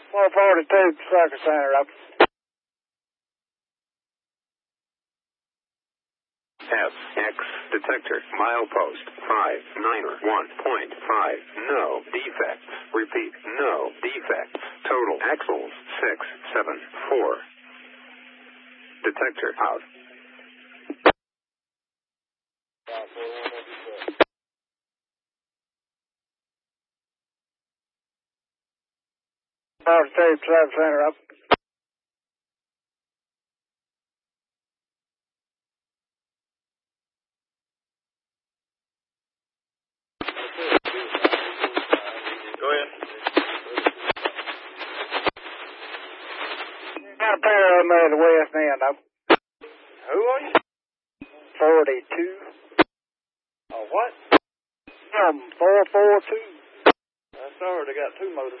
442, Circuit Center up. FX detector, milepost 591.5, no defects. Repeat, no defects. Total axles 674. Detector out. Circuit Center up. Go ahead. Got a pair of them at the west end up. Who are you? 42. What? 442. That's all right. They got two motors.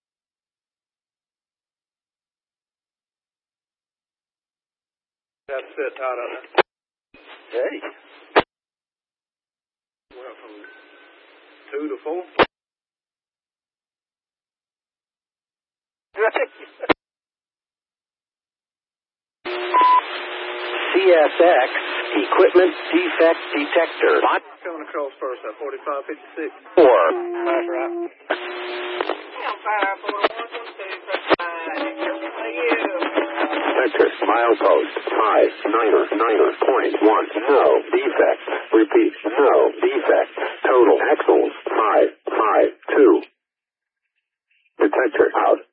Got to sit tight out there. Hey. Went from 2 to 4. CSX Equipment Defect Detector. Coming across first at 4556. 4. That's right. Detector, milepost 599.1, no defects. Repeat, no defects. Total axles 552. Detector out.